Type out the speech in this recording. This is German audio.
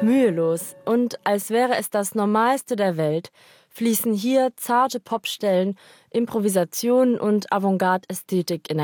Mühelos und als wäre es das Normalste der Welt, fließen hier zarte Popstellen, Improvisation und Avantgarde-Ästhetik